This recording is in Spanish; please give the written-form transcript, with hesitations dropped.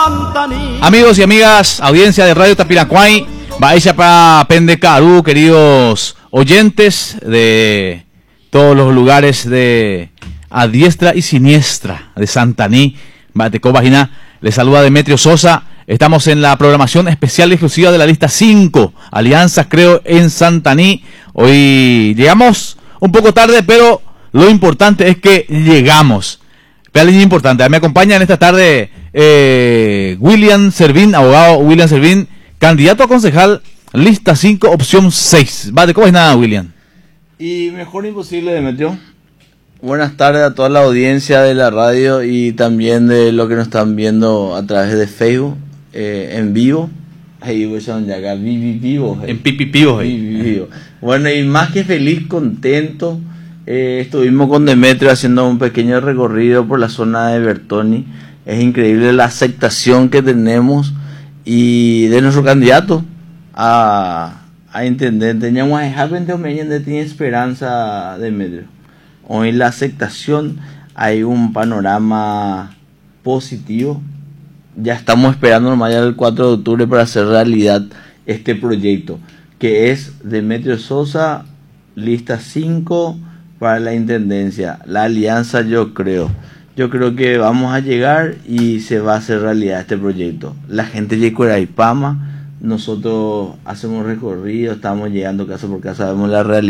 Amigos y amigas, audiencia de Radio Tapiracuay, Baisha pa Pendecaru, queridos oyentes de todos los lugares de a diestra y siniestra de Santaní, Bateco Vagina, les saluda Demetrio Sosa. Estamos en la programación especial y exclusiva de la lista 5, Alianzas Creo en Santaní. Hoy llegamos un poco tarde, pero lo importante es que llegamos. Pero es importante, me acompaña en esta tarde William Servín, abogado William Servín, candidato a concejal, lista 5, opción 6. Vale, ¿cómo es nada, William? Y mejor imposible, Demetrio. Buenas tardes a toda la audiencia de la radio y también de lo que nos están viendo a través de Facebook, en vivo. Ahí voy a llegar vivo. En pipipivos. Vivo. Bueno, y más que feliz, contento. Estuvimos con Demetrio haciendo un pequeño recorrido por la zona de Bertoni. Es increíble la aceptación que tenemos y de nuestro candidato a intendente. Teníamos tiene esperanza, Demetrio. Hoy la aceptación, hay un panorama positivo. Ya estamos esperando nomás ya el 4 de octubre para hacer realidad este proyecto, que es Demetrio Sosa, lista 5 para la intendencia. La alianza, yo creo que vamos a llegar y se va a hacer realidad este proyecto. La gente de Curaipama, nosotros hacemos recorrido, estamos llegando casa por casa, vemos la realidad.